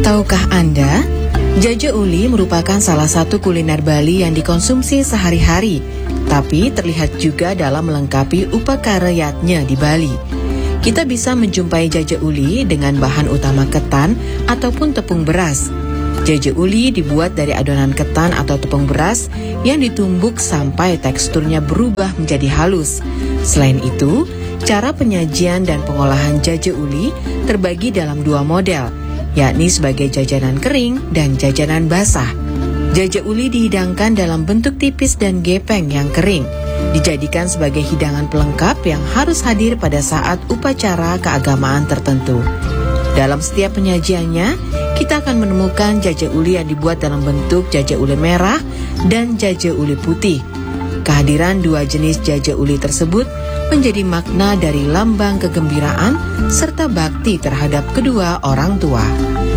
Tahukah Anda, jaja uli merupakan salah satu kuliner Bali yang dikonsumsi sehari-hari, tapi terlihat juga dalam melengkapi upakarayatnya di Bali. Kita bisa menjumpai jaja uli dengan bahan utama ketan ataupun tepung beras. Jaja uli dibuat dari adonan ketan atau tepung beras yang ditumbuk sampai teksturnya berubah menjadi halus. Selain itu, cara penyajian dan pengolahan jaja uli terbagi dalam dua model, yakni sebagai jajanan kering dan jajanan basah. Jaja uli dihidangkan dalam bentuk tipis dan gepeng yang kering, dijadikan sebagai hidangan pelengkap yang harus hadir pada saat upacara keagamaan tertentu. Dalam setiap penyajiannya, kita akan menemukan jaja uli yang dibuat dalam bentuk jaja uli merah dan jaja uli putih. Kehadiran dua jenis jaja uli tersebut menjadi makna dari lambang kegembiraan serta bakti terhadap kedua orang tua.